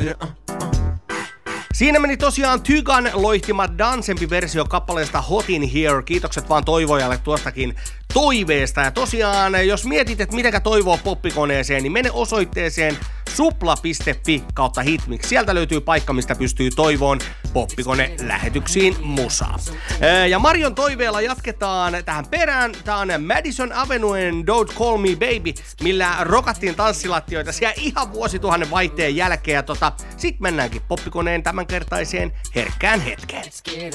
Siinä meni tosiaan Tygan loihtima dansempi versio kappaleesta Hot in Here. Kiitokset vaan toivojalle tuostakin toiveesta. Ja tosiaan, jos mietit, että mitenkä toivoo poppikoneeseen, niin mene osoitteeseen supla.fi/hitmix. Sieltä löytyy paikka, mistä pystyy toivoon poppikone-lähetyksiin musaa. Ja Marion toiveella jatketaan tähän perään. Tää on Madison Avenuen Don't Call Me Baby, millä rokattiin tanssilattioita siellä ihan vuosituhannen vaihteen jälkeen. Ja sit mennäänkin poppikoneen tämänkertaiseen herkkään hetkeen.